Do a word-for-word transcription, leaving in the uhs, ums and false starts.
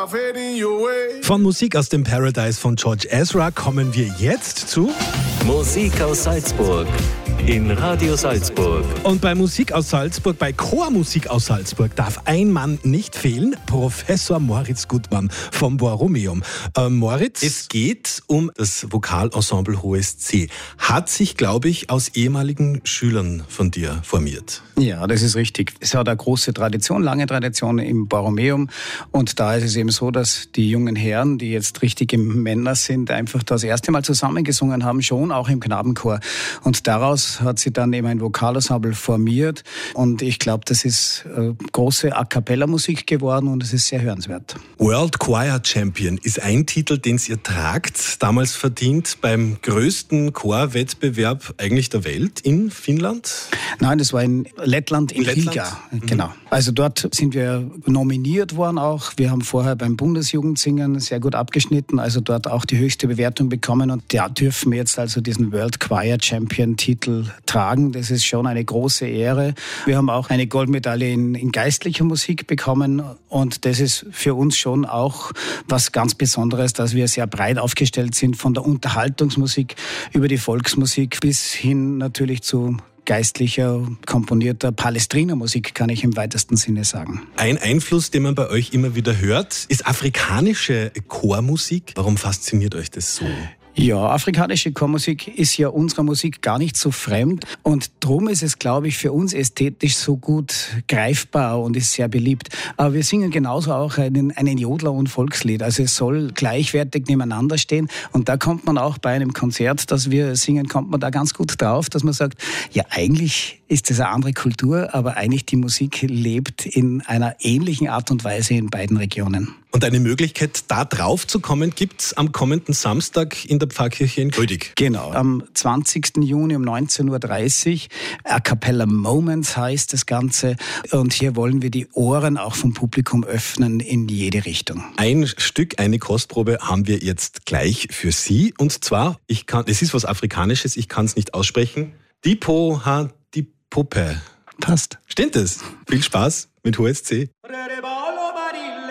Von Musik aus dem Paradise von George Ezra kommen wir jetzt zu Musik aus Salzburg in Radio Salzburg. Und bei Musik aus Salzburg, bei Chormusik aus Salzburg, darf ein Mann nicht fehlen, Professor Moritz Gutmann vom Borromeum. Äh, Moritz, es geht um das Vokalensemble Hohes C. Hat sich, glaube ich, aus ehemaligen Schülern von dir formiert. Ja, das ist richtig. Es hat eine große Tradition, lange Tradition im Borromeum. Und da ist es eben so, dass die jungen Herren, die jetzt richtige Männer sind, einfach das erste Mal zusammengesungen haben, schon auch im Knabenchor. Und daraus hat sich dann eben ein Vokalensemble formiert. Und ich glaube, das ist äh, große A-Cappella-Musik geworden und es ist sehr hörenswert. World Choir Champion ist ein Titel, den ihr tragt, damals verdient beim größten Chorwettbewerb eigentlich der Welt in Finnland? Nein, das war in Lettland, in Lettland? Riga. Genau. Also dort sind wir nominiert worden auch. Wir haben vorher beim Bundesjugendsingen sehr gut abgeschnitten, also dort auch die höchste Bewertung bekommen und da dürfen wir jetzt also diesen World Choir Champion Titel tragen. Das ist schon eine große Ehre. Wir haben auch eine Goldmedaille in, in geistlicher Musik bekommen und das ist für uns schon auch was ganz Besonderes, dass wir sehr breit aufgestellt sind, von der Unterhaltungsmusik über die Volksmusik bis hin natürlich zu geistlicher, komponierter Palestrina-Musik, kann ich im weitesten Sinne sagen. Ein Einfluss, den man bei euch immer wieder hört, ist afrikanische Chormusik. Warum fasziniert euch das so? Ja, afrikanische Chormusik ist ja unserer Musik gar nicht so fremd und drum ist es, glaube ich, für uns ästhetisch so gut greifbar und ist sehr beliebt. Aber wir singen genauso auch einen, einen Jodler- und Volkslied, also es soll gleichwertig nebeneinander stehen und da kommt man auch bei einem Konzert, das wir singen, kommt man da ganz gut drauf, dass man sagt, ja eigentlich ist das eine andere Kultur, aber eigentlich die Musik lebt in einer ähnlichen Art und Weise in beiden Regionen. Und eine Möglichkeit, da drauf zu kommen, gibt's am kommenden Samstag in der Pfarrkirche in Grödig. Genau, am zwanzigsten Juni um neunzehn Uhr dreißig. A Cappella Moments heißt das Ganze. Und hier wollen wir die Ohren auch vom Publikum öffnen in jede Richtung. Ein Stück, eine Kostprobe haben wir jetzt gleich für Sie. Und zwar, ich kann, es ist was Afrikanisches, ich kann es nicht aussprechen. Dipo ha Dipope. Passt. Stimmt es? Viel Spaß mit Hohes C.